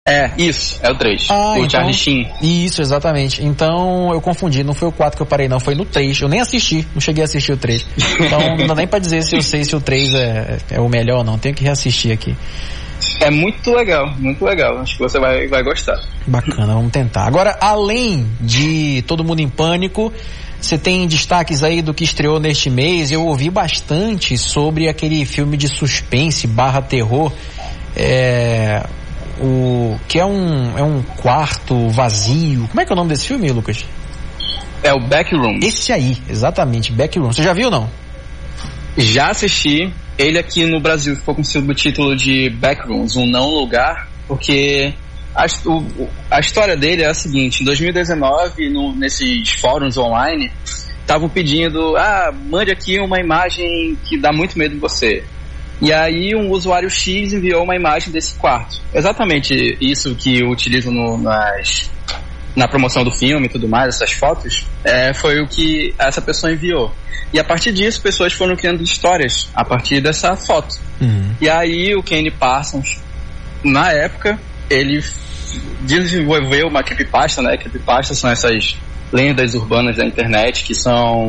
Isso, é o 3. Então, Charlie Sheen. Isso, exatamente. Então eu confundi, não foi o 4 que eu parei não, foi no 3. Eu nem assisti, não cheguei a assistir o 3. Então não dá nem pra dizer se eu sei se o 3 é o melhor ou não, tenho que reassistir aqui. É muito legal, acho que você vai gostar. Bacana, vamos tentar. Agora, além de Todo Mundo em Pânico, você tem destaques aí do que estreou neste mês? Eu ouvi bastante sobre aquele filme de suspense / terror, que é um quarto vazio. Como é que é o nome desse filme, Lucas? É o Backroom. Esse aí, exatamente, Backroom. Você já viu ou não? Já assisti. Ele aqui no Brasil ficou com o subtítulo de Backrooms, um não lugar, porque a história dele é a seguinte: em 2019, nesses fóruns online, estavam pedindo, mande aqui uma imagem que dá muito medo em você. E aí um usuário X enviou uma imagem desse quarto. Exatamente isso que utilizam na promoção do filme e tudo mais, essas fotos, foi o que essa pessoa enviou. E a partir disso, pessoas foram criando histórias a partir dessa foto. E aí o Kenny Parsons, na época, ele desenvolveu uma creepypasta, né? Creepypasta são essas lendas urbanas da internet que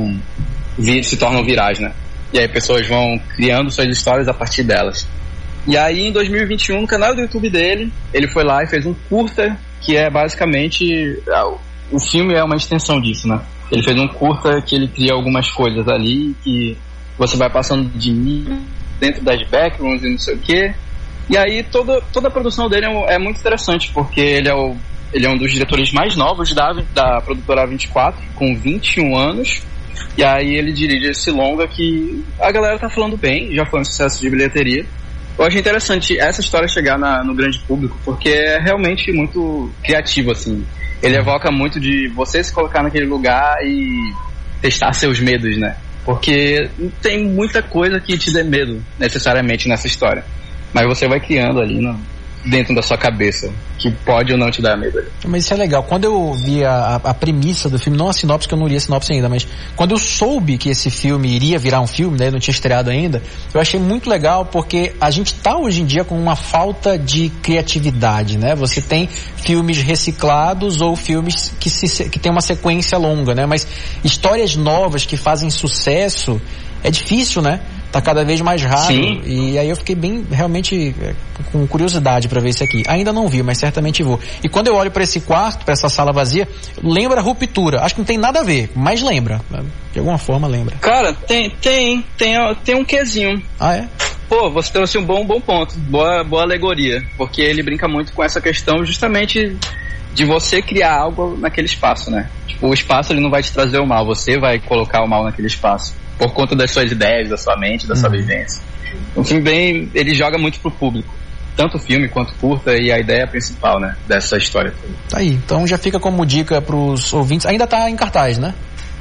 se tornam virais, né? E aí pessoas vão criando suas histórias a partir delas. E aí em 2021, no canal do YouTube dele, ele foi lá e fez um curta, que é basicamente... O filme é uma extensão disso, né? Ele fez um curta que ele cria algumas coisas ali, que você vai passando de nível dentro das backrooms e não sei o quê. E aí toda a produção dele é muito interessante, porque ele é um dos diretores mais novos da produtora A24, com 21 anos. E aí ele dirige esse longa que a galera tá falando bem, já foi um sucesso de bilheteria. Eu acho interessante essa história chegar no grande público, porque é realmente muito criativo, assim. Ele evoca muito de você se colocar naquele lugar e testar seus medos, né? Porque não tem muita coisa que te dê medo, necessariamente, nessa história. Mas você vai criando ali dentro da sua cabeça, que pode ou não te dar medo. Mas isso é legal. Quando eu vi a premissa do filme, não a sinopse, que eu não li a sinopse ainda, mas quando eu soube que esse filme iria virar um filme, né, não tinha estreado ainda, eu achei muito legal, porque a gente tá hoje em dia com uma falta de criatividade, né? Você tem filmes reciclados ou filmes que tem uma sequência longa, né? Mas histórias novas que fazem sucesso é difícil, né? Tá cada vez mais raro. Sim. E aí eu fiquei realmente com curiosidade pra ver isso aqui. Ainda não vi, mas certamente vou. E quando eu olho pra esse quarto, pra essa sala vazia, lembra Ruptura. Acho que não tem nada a ver, mas lembra. De alguma forma lembra. Cara, tem um quezinho. Ah, é? Pô, você trouxe um bom ponto. Boa alegoria. Porque ele brinca muito com essa questão justamente de você criar algo naquele espaço, né? Tipo, o espaço ele não vai te trazer o mal, você vai colocar o mal naquele espaço. Por conta das suas ideias, da sua mente, da sua vivência. Um filme ele joga muito pro público. Tanto o filme quanto curta, e a ideia principal, né, dessa história. Tá aí, então já fica como dica pros ouvintes. Ainda tá em cartaz, né?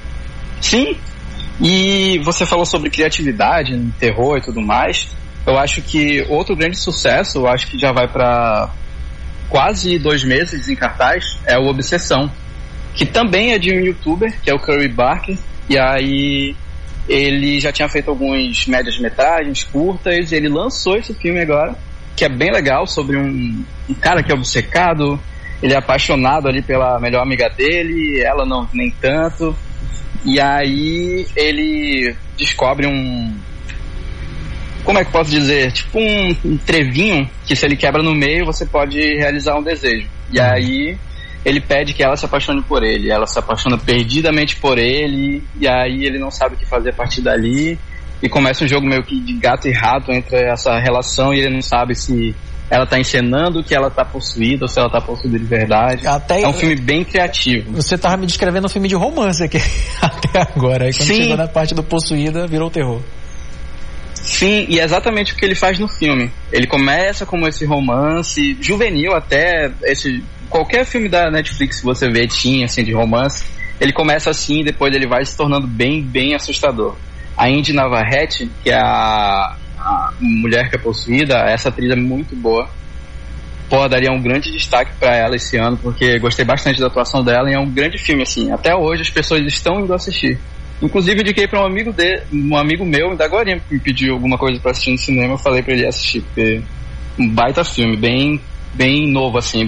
Sim. E você falou sobre criatividade, terror e tudo mais. Eu acho que outro grande sucesso, eu acho que já vai pra quase 2 meses em cartaz, é o Obsessão. Que também é de um youtuber, que é o Curry Barker. E aí... ele já tinha feito alguns médias-metragens, curtas, e ele lançou esse filme agora, que é bem legal, sobre um cara que é obcecado, ele é apaixonado ali pela melhor amiga dele, ela não nem tanto, e aí ele descobre como é que posso dizer, tipo um trevinho, que se ele quebra no meio, você pode realizar um desejo. E aí... ele pede que ela se apaixone por ele, ela se apaixona perdidamente por ele, e aí ele não sabe o que fazer a partir dali, e começa um jogo meio que de gato e rato entre essa relação, e ele não sabe se ela tá encenando que ela tá possuída, ou se ela tá possuída de verdade. É um filme bem criativo. Você tava me descrevendo um filme de romance aqui, até agora, aí quando chegou na parte do possuída, virou terror. Sim, e é exatamente o que ele faz no filme. Ele começa como esse romance juvenil, até qualquer filme da Netflix que você vê tinha, assim, de romance, ele começa assim e depois ele vai se tornando bem, bem assustador. A Indy Navarrete, que é a mulher que é possuída, essa atriz é muito boa. Pô, daria um grande destaque pra ela esse ano, porque gostei bastante da atuação dela e é um grande filme, assim. Até hoje as pessoas estão indo assistir. Inclusive, indiquei pra um amigo meu, ainda agora me pediu alguma coisa pra assistir no cinema, eu falei pra ele assistir, porque um baita filme, bem, bem novo, assim,